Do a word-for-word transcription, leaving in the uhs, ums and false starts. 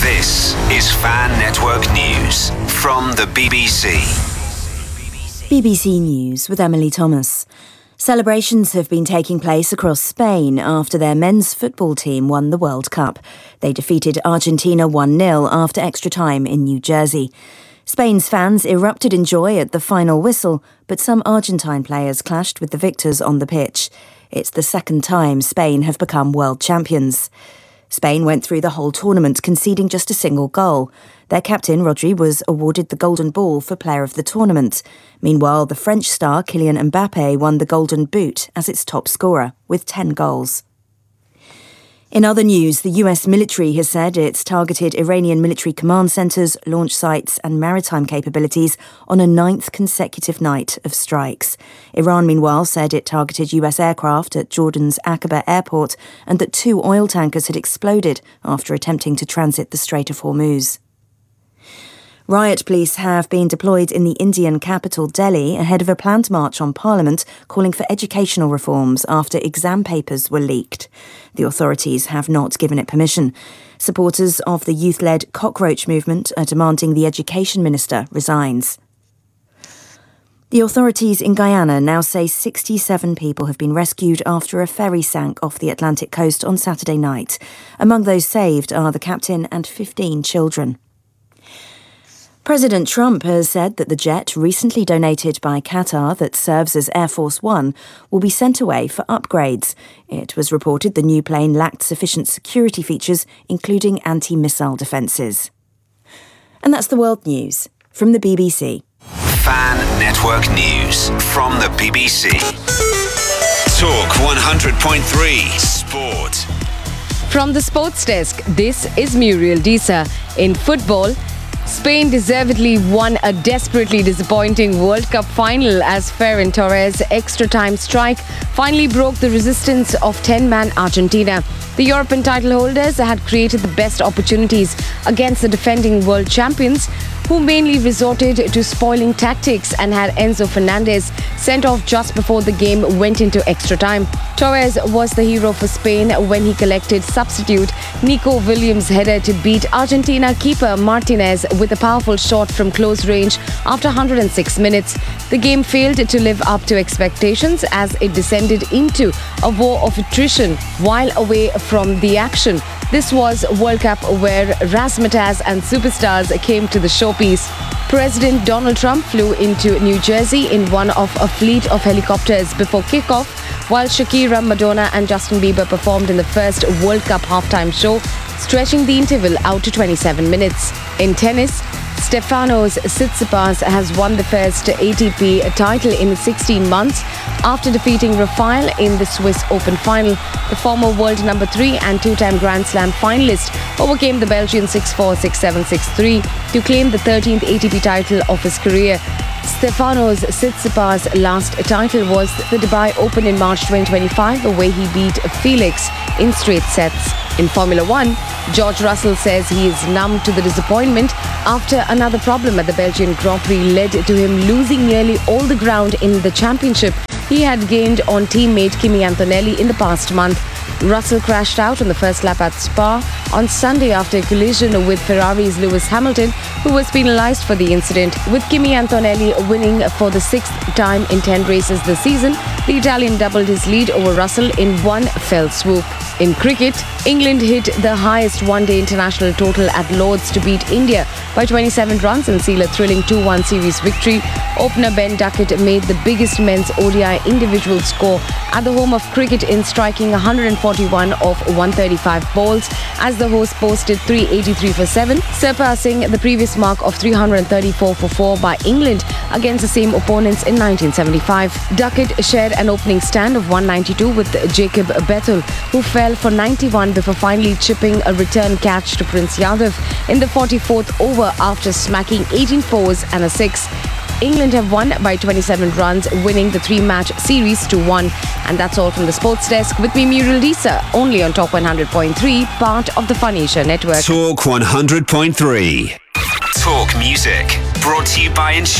This is Fan Network News from the B B C. B B C News with Emily Thomas. Celebrations have been taking place across Spain after their men's football team won the World Cup. They defeated Argentina one nil after extra time in New Jersey. Spain's fans erupted in joy at the final whistle, but some Argentine players clashed with the victors on the pitch. It's the second time Spain have become world champions. Spain went through the whole tournament conceding just a single goal. Their captain, Rodri, was awarded the Golden Ball for Player of the Tournament. Meanwhile, the French star Kylian Mbappe won the Golden Boot as its top scorer, with ten goals. In other news, the U S military has said it's targeted Iranian military command centres, launch sites and maritime capabilities on a ninth consecutive night of strikes. Iran, meanwhile, said it targeted U S aircraft at Jordan's Aqaba airport and that two oil tankers had exploded after attempting to transit the Strait of Hormuz. Riot police have been deployed in the Indian capital Delhi ahead of a planned march on Parliament calling for educational reforms after exam papers were leaked. The authorities have not given it permission. Supporters of the youth-led Cockroach movement are demanding the Education Minister resigns. The authorities in Guyana now say sixty-seven people have been rescued after a ferry sank off the Atlantic coast on Saturday night. Among those saved are the captain and fifteen children. President Trump has said that the jet recently donated by Qatar that serves as Air Force One will be sent away for upgrades. It was reported the new plane lacked sufficient security features, including anti-missile defences. And that's the world news from the B B C. Fan Network News from the B B C. Talk one hundred point three Sport. From the sports desk, this is Muriel Disa. In football, Spain deservedly won a desperately disappointing World Cup final as Ferran Torres' extra-time strike finally broke the resistance of ten-man Argentina. The European title holders had created the best opportunities against the defending world champions, who mainly resorted to spoiling tactics and had Enzo Fernandez sent off just before the game went into extra time. Torres was the hero for Spain when he collected substitute Nico Williams' header to beat Argentina keeper Martinez with a powerful shot from close range after one hundred six minutes. The game failed to live up to expectations as it descended into a war of attrition while away from the action. This was World Cup where razzmatazz and superstars came to the showpiece. President Donald Trump flew into New Jersey in one of a fleet of helicopters before kickoff, while Shakira, Madonna and Justin Bieber performed in the first World Cup halftime show, stretching the interval out to twenty-seven minutes. In tennis, Stefanos Tsitsipas has won the first A T P title in sixteen months after defeating Rafael in the Swiss Open final. The former world number three and two-time Grand Slam finalist overcame the Belgian six four, six seven, six three to claim the thirteenth A T P title of his career. Stefanos Tsitsipas' last title was the Dubai Open in March twenty twenty-five, where he beat Felix in straight sets. In Formula One, George Russell says he is numb to the disappointment after another problem at the Belgian Grand Prix led to him losing nearly all the ground in the championship he had gained on teammate Kimi Antonelli in the past month. Russell crashed out on the first lap at Spa on Sunday after a collision with Ferrari's Lewis Hamilton, who was penalised for the incident. With Kimi Antonelli winning for the sixth time in ten races this season, the Italian doubled his lead over Russell in one fell swoop. In cricket, England hit the highest one-day international total at Lord's to beat India by twenty-seven runs and seal a thrilling two one series victory. Opener Ben Duckett made the biggest men's O D I individual score at the home of cricket in striking one hundred forty-one of one hundred thirty-five balls as the host posted three hundred eighty-three for seven, surpassing the previous mark of three hundred thirty-four for four by England against the same opponents in nineteen seventy-five. Duckett shared an opening stand of one hundred ninety-two with Jacob Bethel, who fell for ninety-one before finally chipping a return catch to Prince Yadav in the forty-fourth over after smacking eighteen fours and a six. England have won by twenty-seven runs, winning the three-match series to one. And that's all from the sports desk with me, Muriel Disa, only on Talk one hundred point three, part of the Fun Asia Network. Talk one hundred point three. Talk music. Brought to you by Ins-